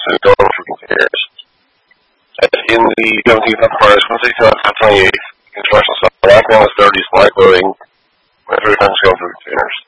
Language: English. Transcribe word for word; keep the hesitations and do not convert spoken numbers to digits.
is going for containers. In the seventeenth of Paris, one sixty-nine to twenty-eight, construction style, black one is thirties, black loading, with three tons going for containers.